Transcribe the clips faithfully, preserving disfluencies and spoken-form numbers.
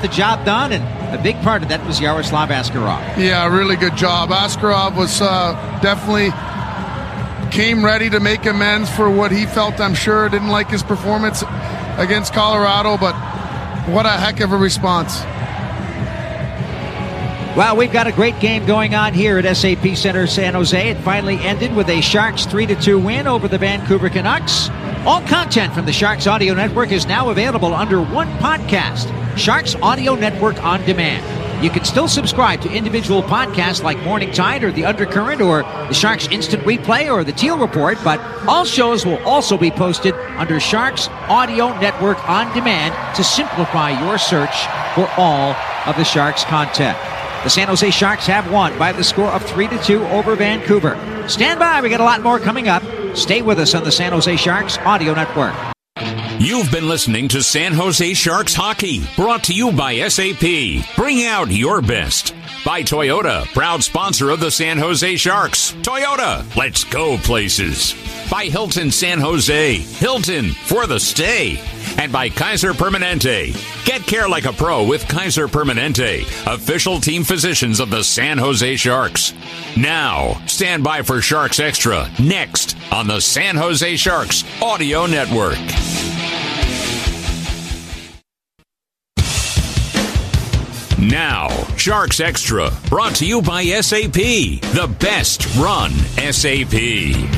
the job done, and a big part of that was Yaroslav Askarov. Yeah, really good job. Askarov was uh, definitely came ready to make amends for what he felt, I'm sure. Didn't like his performance against Colorado, but what a heck of a response. Well, we've got a great game going on here at S A P Center San Jose. It finally ended with a Sharks three to two win over the Vancouver Canucks. All content from the Sharks Audio Network is now available under one podcast, Sharks Audio Network On Demand. You can still subscribe to individual podcasts like Morning Tide or The Undercurrent or the Sharks Instant Replay or the Teal Report, but all shows will also be posted under Sharks Audio Network On Demand to simplify your search for all of the Sharks content. The San Jose Sharks have won by the score of three to two over Vancouver. Stand by, we got a lot more coming up. Stay with us on the San Jose Sharks Audio Network. You've been listening to San Jose Sharks Hockey, brought to you by S A P. Bring out your best. By Toyota, proud sponsor of the San Jose Sharks. Toyota, let's go places. By Hilton San Jose, Hilton for the stay. And by Kaiser Permanente. Get care like a pro with Kaiser Permanente, official team physicians of the San Jose Sharks. Now, stand by for Sharks Extra, next on the San Jose Sharks Audio Network. Now, Sharks Extra, brought to you by S A P, the best run S A P.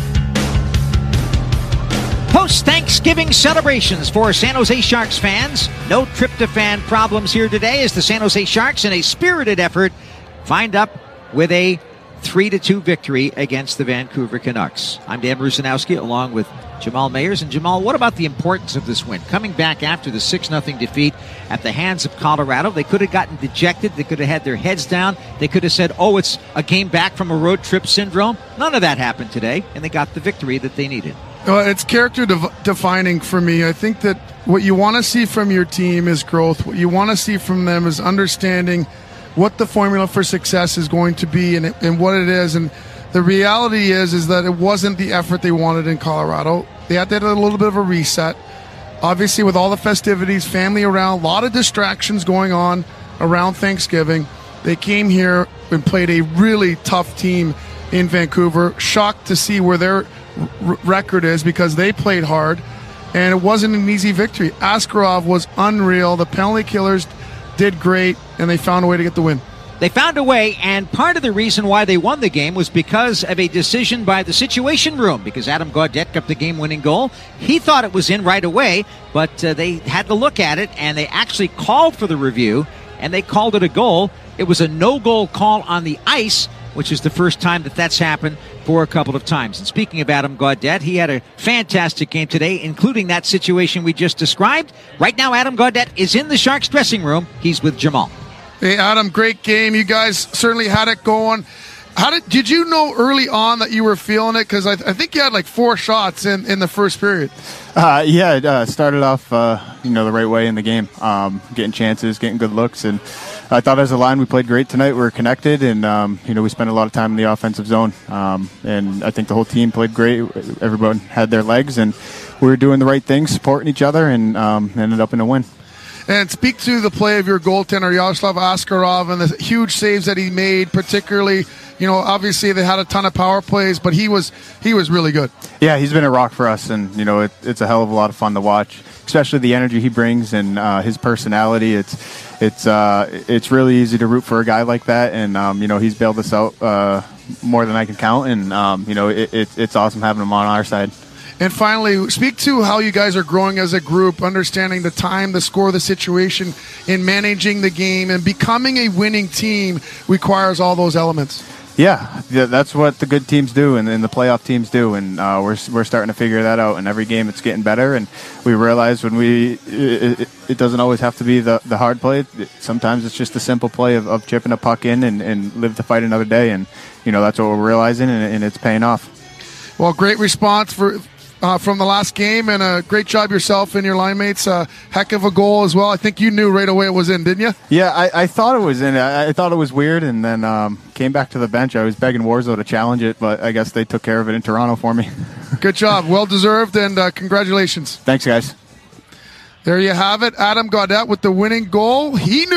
Post-Thanksgiving celebrations for San Jose Sharks fans. No tryptophan problems here today as the San Jose Sharks, in a spirited effort, find up with a three to two victory against the Vancouver Canucks. I'm Dan Rusanowski along with Jamal Mayers. And Jamal, what about the importance of this win? Coming back after the six nothing defeat at the hands of Colorado, they could have gotten dejected. They could have had their heads down. They could have said, oh, it's a game back from a road trip syndrome. None of that happened today, and they got the victory that they needed. Well, it's character de- defining for me. I think that what you want to see from your team is growth. What you want to see from them is understanding what the formula for success is going to be and, and what it is. And the reality is is that it wasn't the effort they wanted in Colorado. They had to do a little bit of a reset. Obviously, with all the festivities, family around, a lot of distractions going on around Thanksgiving. They came here and played a really tough team in Vancouver. Shocked to see where their r- record is because they played hard, and it wasn't an easy victory. Askarov was unreal. The penalty killers did great, and they found a way to get the win. They found a way, and part of the reason why they won the game was because of a decision by the Situation Room, because Adam Gaudette got the game-winning goal. He thought it was in right away, but uh, they had to look at it, and they actually called for the review, and they called it a goal. It was a no-goal call on the ice, which is the first time that that's happened for a couple of times. And speaking of Adam Gaudette, he had a fantastic game today, including that situation we just described. Right now, Adam Gaudette is in the Sharks dressing room. He's with Jamal. Hey, Adam, great game. You guys certainly had it going. How did did you know early on that you were feeling it? Because I, I think you had like four shots in, in the first period. Uh, yeah, it uh, started off uh, you know the right way in the game, um, getting chances, getting good looks, and I thought as a line we played great tonight. We were connected, and um, you know we spent a lot of time in the offensive zone, um, and I think the whole team played great. Everyone had their legs, and we were doing the right things, supporting each other, and um, ended up in a win. And speak to the play of your goaltender, Yaroslav Askarov, and the huge saves that he made, particularly, you know, obviously they had a ton of power plays, but he was he was really good. Yeah, he's been a rock for us, and, you know, it, it's a hell of a lot of fun to watch, especially the energy he brings and uh, his personality. It's it's uh, it's really easy to root for a guy like that, and, um, you know, he's bailed us out uh, more than I can count, and, um, you know, it, it, it's awesome having him on our side. And finally, speak to how you guys are growing as a group, understanding the time, the score, the situation, in managing the game, and becoming a winning team requires all those elements. Yeah, that's what the good teams do and, and the playoff teams do, and uh, we're we're starting to figure that out. And every game, it's getting better. And we realize when we it, it, it doesn't always have to be the, the hard play. Sometimes it's just the simple play of, of chipping a puck in and, and live to fight another day. And you know that's what we're realizing, and, and it's paying off. Well, great response for. Uh, from the last game, and a great job yourself and your line mates. Uh, heck of a goal as well. I think you knew right away it was in, didn't you? Yeah, I, I thought it was in. I, I thought it was weird, and then um, came back to the bench. I was begging Warzo to challenge it, but I guess they took care of it in Toronto for me. Good job. Well deserved, and uh, congratulations. Thanks, guys. There you have it. Adam Gaudette with the winning goal. He knew.